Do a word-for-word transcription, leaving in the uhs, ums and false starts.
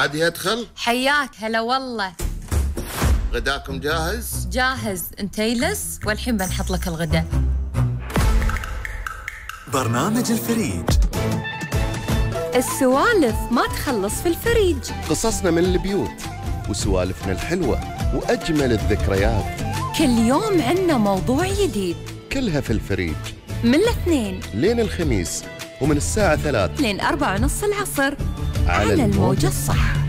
عادي أدخل؟ حياك هلا والله. غداكم جاهز؟ جاهز، انت يلس والحين بنحط لك الغداء. برنامج الفريج. السوالف ما تخلص في الفريج. قصصنا من البيوت وسوالفنا الحلوة وأجمل الذكريات. كل يوم عنا موضوع جديد، كلها في الفريج من الاثنين لين الخميس، ومن الساعة ثلاث لين أربعة ونص العصر على, على الموجة الصح.